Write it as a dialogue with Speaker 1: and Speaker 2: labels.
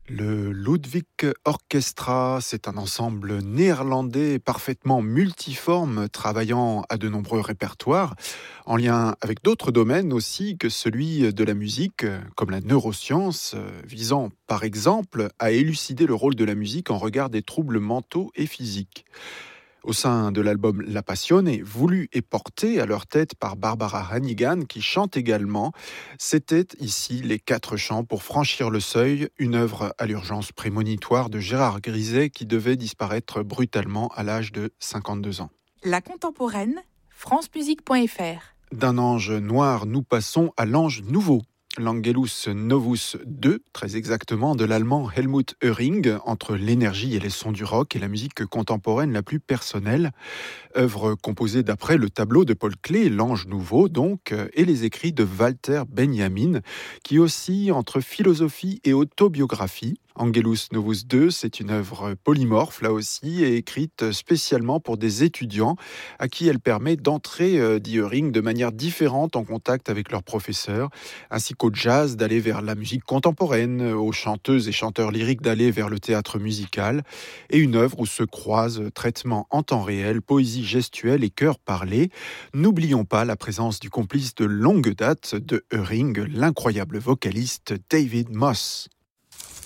Speaker 1: Le Ludwig Orchestra, c'est un ensemble néerlandais parfaitement multiforme, travaillant à de nombreux répertoires, en lien avec d'autres domaines aussi que celui de la musique, comme la neuroscience, visant par exemple à élucider le rôle de la musique en regard des troubles mentaux et physiques. Au sein de l'album La Passione, voulu et porté à leur tête par Barbara Hannigan, qui chante également, c'était ici les 4 chants pour franchir le seuil, une œuvre à l'urgence prémonitoire de Gérard Griset qui devait disparaître brutalement à l'âge de 52 ans.
Speaker 2: La contemporaine, francemusique.fr.
Speaker 1: D'un ange noir, nous passons à l'ange nouveau. L'Angelus Novus 2, très exactement, de l'allemand Helmut Höring, entre l'énergie et les sons du rock et la musique contemporaine la plus personnelle. Œuvre composée d'après le tableau de Paul Klee, L'Ange Nouveau donc, et les écrits de Walter Benjamin, qui oscille entre philosophie et autobiographie. Angelus Novus 2, c'est une œuvre polymorphe, là aussi, et écrite spécialement pour des étudiants, à qui elle permet d'entrer, dit Höring, de manière différente en contact avec leurs professeurs, ainsi qu'au jazz d'aller vers la musique contemporaine, aux chanteuses et chanteurs lyriques d'aller vers le théâtre musical, et une œuvre où se croisent traitement en temps réel, poésie gestuelle et chœur parlé. N'oublions pas la présence du complice de longue date de Höring, l'incroyable vocaliste David Moss.